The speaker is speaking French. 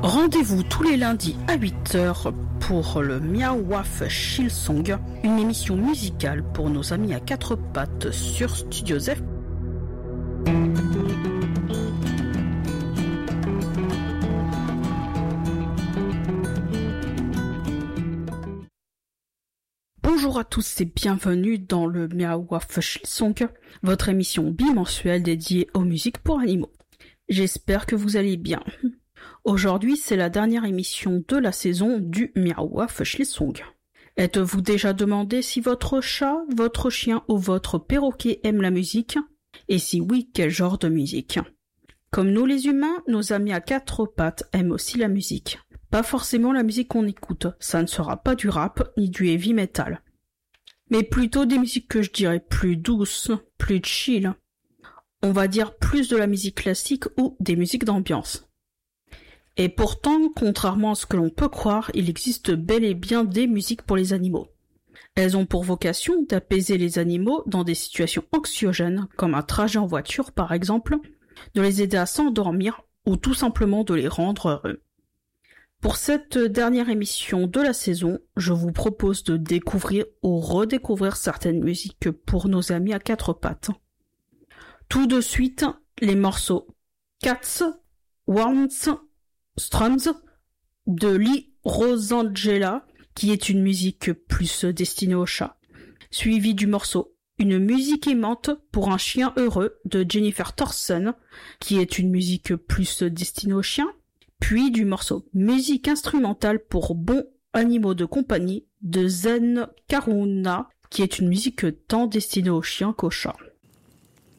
Rendez-vous tous les lundis à 8h pour le Miao Waf Shilsong, une émission musicale pour nos amis à quatre pattes sur Studio Zef. Bonjour à tous et bienvenue dans le Miao Waf Shilsong, votre émission bimensuelle dédiée aux musiques pour animaux. J'espère que vous allez bien. Aujourd'hui, c'est la dernière émission de la saison du Miao Waf Shilsong. Êtes-vous déjà demandé si votre chat, votre chien ou votre perroquet aime la musique? Et si oui, quel genre de musique? Comme nous les humains, nos amis à quatre pattes aiment aussi la musique. Pas forcément la musique qu'on écoute, ça ne sera pas du rap ni du heavy metal. Mais plutôt des musiques que je dirais plus douces, plus chill. On va dire plus de la musique classique ou des musiques d'ambiance. Et pourtant, contrairement à ce que l'on peut croire, il existe bel et bien des musiques pour les animaux. Elles ont pour vocation d'apaiser les animaux dans des situations anxiogènes, comme un trajet en voiture par exemple, de les aider à s'endormir ou tout simplement de les rendre heureux. Pour cette dernière émission de la saison, je vous propose de découvrir ou redécouvrir certaines musiques pour nos amis à quatre pattes. Tout de suite, les morceaux Cats, Worms, Strums de Lee Rosangela, qui est une musique plus destinée aux chats, suivi du morceau Une musique aimante pour un chien heureux de Jennifer Thorson, qui est une musique plus destinée aux chiens, puis du morceau Musique instrumentale pour bons animaux de compagnie de Zen Karuna, qui est une musique tant destinée aux chiens qu'aux chats.